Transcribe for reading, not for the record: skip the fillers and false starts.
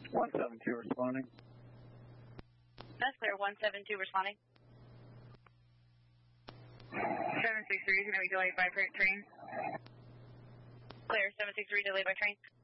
172 responding. That's clear, 172 responding. 763 is going to be delayed by train. Clear, 763 delayed by train.